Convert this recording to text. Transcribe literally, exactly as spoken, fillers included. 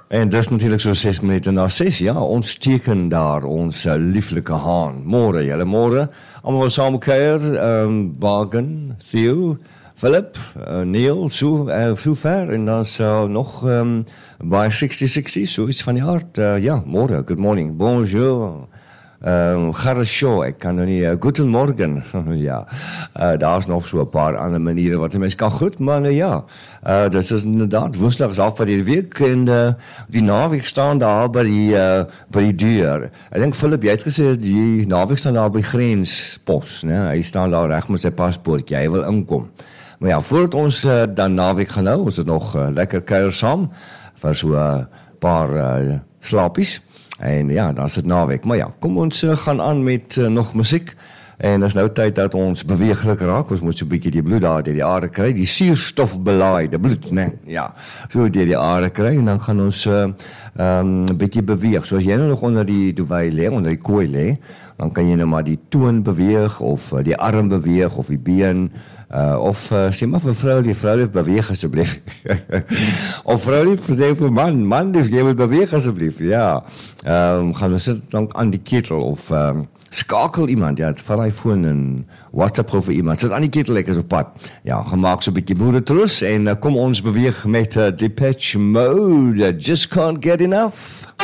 En dis natuurlik so ses minute na ses, ja, ons teken daar ons uh, lieflike haan. Môre, julle môre, almal saam kuier, um, Bagen, Theo, Philip, uh, Neil, so, uh, so ver, en dan uh, nog um, by sixty sixty, so iets van die aard. Uh, ja, môre, good morning, bonjour. Um, Garasho, ek kan nou nie, uh, guten morgen, ja, uh, daar is nog so 'n paar ander maniere wat die mens kan goed, maar nou ja, uh, dit is inderdaad, woensdag is af by die week, en uh, die naweek staan daar by die, uh, by die deur. Ek dink, Philip, jy het gesê, die naweek staan daar by die grenspos, ne? Hy staan daar reg met sy paspoortjie, hy wil inkom. Maar ja, voordat ons uh, dan naweek gaan nou, ons het nog uh, lekker kuier saam, vir so 'n uh, paar uh, slapies. En ja, dan is het naweek. Maar ja, kom ons uh, gaan aan met uh, nog muziek. En is nou tyd dat ons beweeglik raak. Ons moet so 'n bietjie die bloed daar deur die are kry. Die suurstofbelaaide bloed, né? Ja, so deur die are kry. En dan gaan ons 'n uh, um, bietjie beweeg. So as jy nou nog onder die duvet lê, onder die kooi lê, dan kan jy nou maar die toon beweeg, of uh, die arm beweeg, of die been, Uh, of uh, sê maar vir vrou, die vrou lief beweeg asseblief. Of vrou lief sê vir man, man lief, jy moet beweeg asseblief, ja. Um, gaan we sit dan aan die ketel, of um, skakel iemand, ja, val hy foon en WhatsApp gou vir iemand, sit aan die ketel lekker op pad. Ja, gemaak so 'n bietjie boeretroos, en uh, kom ons beweeg met uh, Depeche Mode, Just Can't Get Enough.